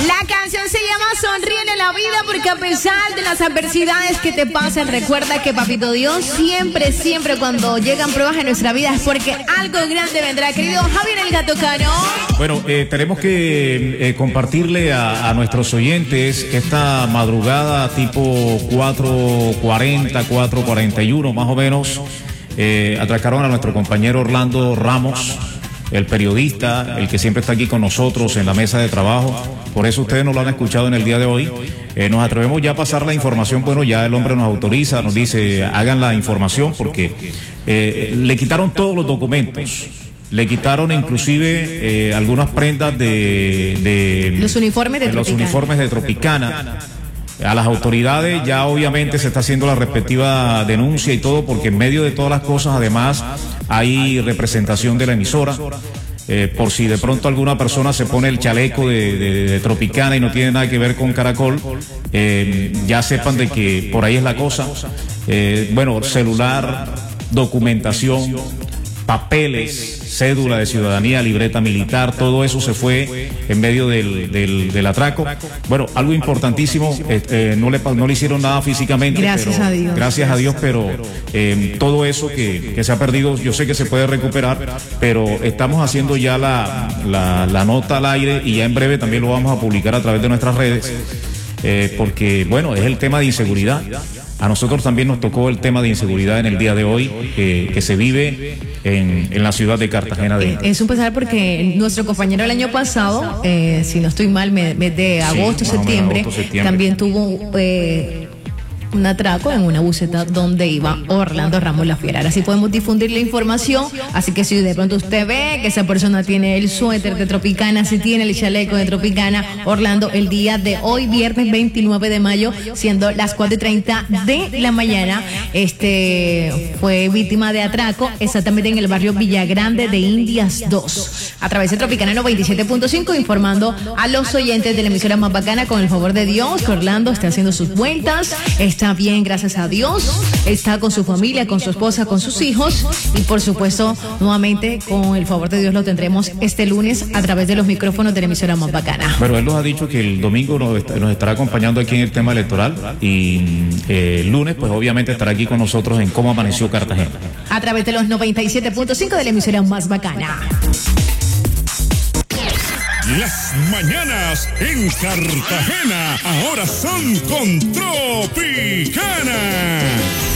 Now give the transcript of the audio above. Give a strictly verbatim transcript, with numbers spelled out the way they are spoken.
La canción se llama Sonríe en la vida, porque a pesar de las adversidades que te pasan, recuerda que Papito Dios siempre, siempre cuando llegan pruebas en nuestra vida es porque algo grande vendrá. Querido Javier el Gato Cano. Bueno, eh, tenemos que eh, compartirle a, a nuestros oyentes que esta madrugada tipo cuatro cuarenta, cuatro cuarenta y uno más o menos, eh, atracaron a nuestro compañero Orlando Ramos, el periodista, el que siempre está aquí con nosotros en la mesa de trabajo. Por eso ustedes no lo han escuchado en el día de hoy. Eh, nos atrevemos ya a pasar la información. Bueno, ya el hombre nos autoriza, nos dice, hagan la información, porque eh, le quitaron todos los documentos. Le quitaron inclusive eh, algunas prendas de, de los uniformes de, de los uniformes de Tropicana. A las autoridades ya obviamente se está haciendo la respectiva denuncia y todo, porque en medio de todas las cosas además hay representación de la emisora. Eh, por si de pronto alguna persona se pone el chaleco de, de, de Tropicana y no tiene nada que ver con Caracol, eh, ya sepan de que por ahí es la cosa. Eh, bueno, celular, documentación, papeles, cédula de ciudadanía, libreta militar, todo eso se fue en medio del, del, del atraco. Bueno, algo importantísimo, eh, eh, no, le, no le hicieron nada físicamente. Gracias pero, a Dios. Gracias a Dios, pero eh, todo eso que, que se ha perdido, yo sé que se puede recuperar, pero estamos haciendo ya la, la, la nota al aire y ya en breve también lo vamos a publicar a través de nuestras redes, eh, porque, bueno, es el tema de inseguridad. A nosotros también nos tocó el tema de inseguridad en el día de hoy, eh, que se vive en, en la ciudad de Cartagena de Indias. Es un pesar porque nuestro compañero el año pasado, eh, si no estoy mal, mes, mes de agosto, sí, septiembre, agosto, septiembre, también tuvo eh, un atraco en una buseta donde iba Orlando Ramos La Fiera. Así podemos difundir la información. Así que si de pronto usted ve que esa persona tiene el suéter de Tropicana, si tiene el chaleco de Tropicana, Orlando, el día de hoy, viernes veintinueve de mayo, siendo las cuatro y treinta de la mañana, este fue víctima de atraco exactamente en el barrio Villagrande de Indias dos. A través de Tropicana noventa y siete punto cinco, informando a los oyentes de la emisora más bacana, con el favor de Dios, que Orlando está haciendo sus vueltas. Está bien, gracias a Dios, está con su familia, con su esposa, con sus hijos, y por supuesto, nuevamente, con el favor de Dios, lo tendremos este lunes a través de los micrófonos de la emisora más bacana. Pero él nos ha dicho que el domingo nos, nos estará acompañando aquí en el tema electoral, y eh, el lunes, pues obviamente estará aquí con nosotros en Cómo Amaneció Cartagena. A través de los noventa y siete punto cinco de la emisora más bacana. Las mañanas en Cartagena ahora son con Tropicana.